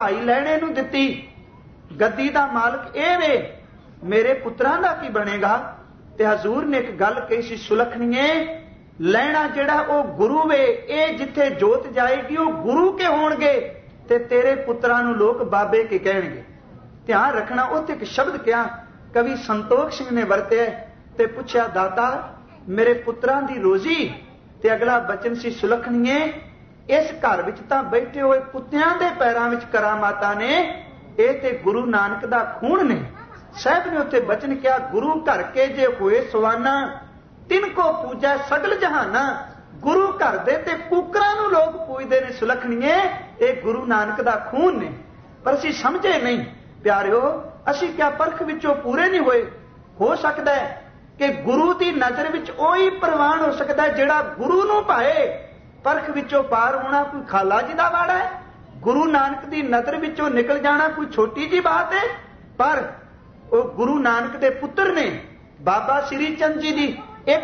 भाई लैणे नूं दित्ती, गद्दी दा मालक ए वे, मेरे पुत्रां दा की बनेगा? ते हजूर ने एक गल कही सी, सुलखणीए लैणा जिहड़ा ओ गुरु वे, ए जिथे जोत जाएगी ओ गुरु के होणगे ते तेरे पुत्रां नूं लोक बाबे के कहणगे। ध्यान रखना, उत्थे एक शब्द क्या कवि संतोख सिंह ने वरतिया ते पुछया, दाता मेरे पुत्रां दी रोजी? ते अगला बचन सी, सुलखणीए इस घर विच तां बैठे होए कुत्तियां दे पैरां विच करामातां ने, ए ते गुरु नानक दा खून ने। साहब ने उत्थे बचन किया, गुरु घर के जे होए सवाना, तिनको पूजा सगल जहाना। गुरु घर दे ते कुकरां नूं लोग पूजदे ने, सुलखणीए ए गुरु नानक दा खून ने। पर असीं समझे नहीं प्यारिओ, असीं क्या परख विचों पूरे नहीं होए। हो सकदा है कि गुरु दी नज़र विच ओही प्रवान हो सकदा है जिहड़ा गुरु नूं भाए। परख विचों पार होना कोई खाला जी दा वाड़ा है, गुरु नानक दी नज़र विचों निकल जाना कोई छोटी जी बात है। पर वो गुरु नानक दे पुत्र ने, बाबा श्री चंद जी दी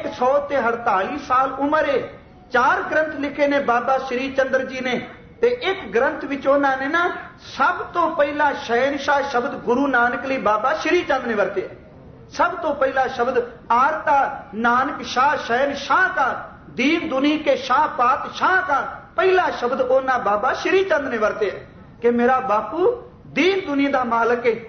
148 साल उम्र है, 4 ग्रंथ लिखे ने बाबा श्री चंद्र जी ने, ते एक ग्रंथ विच उन्हां ने ना सब तो पहला शहनशाह शब्द गुरु नानक लई बाबा श्री चंद ने वरते। सब तो पहला शब्द आरता नानक शाह शहनशाह का, दीन दुनी के शाह पातशाह का पहला शब्द उन्हां बाबा श्री चंद ने वरते कि मेरा बापू दीन दुनी दा मालक है।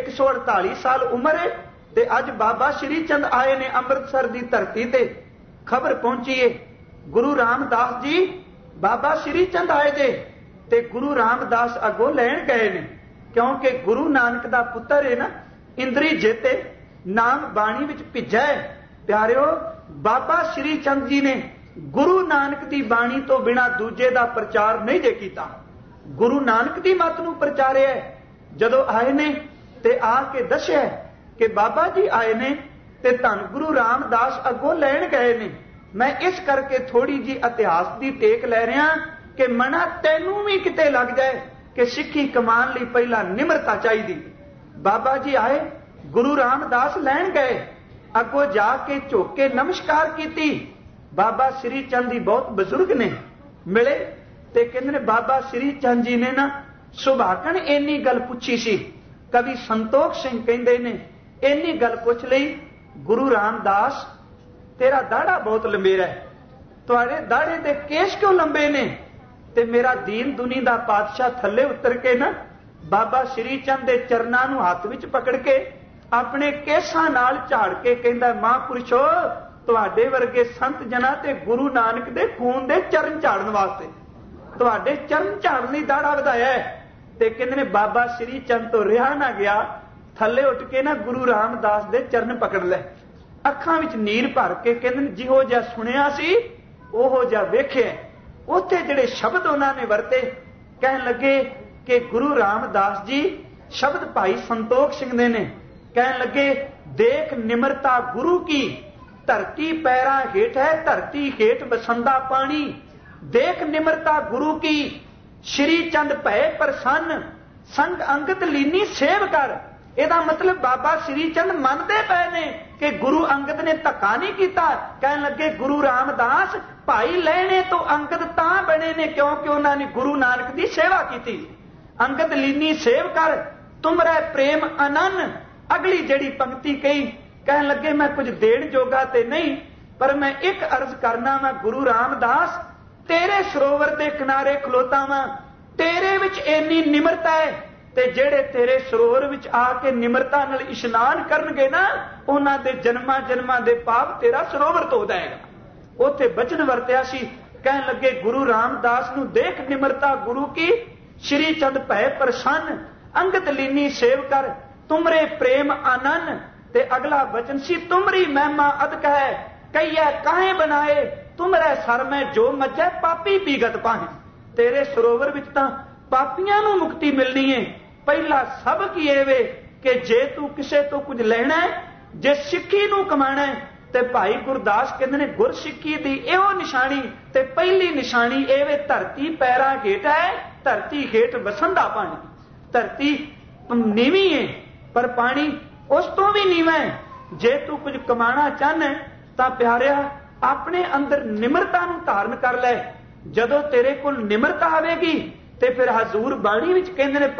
148 साल उम्र है ते अज बाबा श्री चंद आए ने अमृतसर दी धरती ते। खबर पहुंची है गुरु रामदास जी बाबा श्री चंद आए जे, ते गुरु रामदास अगों लैण गए ने, क्योंकि गुरु नानक दा पुत्र है ना, इंद्री जेते नाम बाणी विच भिजा है। प्यारिओ, बाबा श्री चंद जी ने गुरु नानक दी बाणी तो बिना दूजे दा प्रचार नहीं जे कीता, गुरु नानक दी मत नूं प्रचारिया। जदों आए ने ते आके दस्सिया कि बाबा जी आए ने ते धन गुरु रामदास अगों लैण गए ने। मैं इस करके थोड़ी जी इतिहास की टेक लै रहा कि मना तैनूं भी किते लग जाए कि सिੱਖੀ कमान लई पहला निमरता चाहिए। बाबा जी आए, गुरु रामदास लैण गए, अगों जाके झुक के नमस्कार की। बाबा श्री चंद जी बहुत बजुर्ग ने, मिले ते कहंदे ने बाबा श्री चंद जी ने ना सुभागण इन्नी गल पुछी सी। कवि संतोख सिंह कहंदे ने इन्नी गल पुछ लई, गुरु रामदास तेरा दाड़ा बहुत लंबेरा है, तुहाडे दाड़े दे केस क्यों लंबे ने? ते मेरा दीन दुनी दा पातशाह थल्ले उतर के ना बाबा श्री चंद दे चरनां नूं हत्थ विच पकड़ के अपने केसां नाल झाड़ के कहंदा, महापुरुषो तुहाडे वर्गे संत जना ते गुरु नानक दे खून दे चरण झाड़न वास्ते तुहाडे चरण झाड़न लई दाड़ा वधाया है। ते कहंदे ने बाबा श्री चंद तो रिहा ना गया, थल्ले उठ के ना गुरु रामदास दे चरण पकड़ ले, अखां विच नीर भर के कहंदे ने जिहो जिहा सुनिया सी ओहो जिहा वेखिया। उत्थे जिहड़े शब्द उन्हां ने वरते, कहण लगे कि गुरु रामदास जी शब्द भाई संतोख सिंह दे ने, कहण लगे देख निमरता गुरु की, धरती पैरां हेठ है, धरती हेठ बसंदा पानी, देख निमरता गुरु की, श्री चंद भय प्रसन्न, संग अंगत लीनी सेव कर। ਇਹਦਾ मतलब बाबा श्री चंद मनते पे ने कि गुरु अंगद ने धक्का नहीं किया। कहने लगे गुरु रामदास भाई लैणे तो अंगद तां बने ने क्योंकि उन्होंने गुरु नानक की सेवा की। अंगद लीनी सेव कर तुमरा प्रेम अनन। अगली जड़ी पंक्ति कही, कहने लगे मैं कुछ देण जोगा ते नहीं, पर मैं एक अर्ज करना मैं गुरु रामदास, तेरे सरोवर के किनारे खलोता वा, तेरे विच इन्नी निमरता है ते जेड़े तेरे सरोवर विच आके निमरता नाल इशनान करनगे ना, उन्हां दे जन्मां जन्मां दे पाप तेरा सरोवर धो देगा। उत्थे बचन वरतिया सी, कहन लगे गुरु रामदास नूं देख निमरता गुरु की, श्री चंद भय प्रसन्न, अंगत लीनी सेव कर, तुमरे प्रेम आनन। ते अगला वचन सी, तुमरी महिमा अदक है, कईया काहे बनाए, तुमरे सर में जो मज्जै पापी पीगत पाहे। तेरे सरोवर विच तां पापियां नूं मुक्ति मिलनी है। पहला सबक ये वे कि जे तू किसे तो कुछ लेना है, जे सिੱਖੀ नूं कमाना है, ते भाई गुरदास कहंदे ने गुर सिੱਖੀ दी इहो निशानी ते पहली निशानी ये वे धरती पैरां हेठ है, धरती हेठ वसंदा पानी। धरती नीवी है पर पानी उस तो भी नीवा है। जे तू कुछ कमाना चाहना तां प्यारिया अपने अंदर निमरता नूं धारण कर ले। जदों तेरे कोल निमरता आवेगी ते फिर हजूर बाणी विच कहंदे ने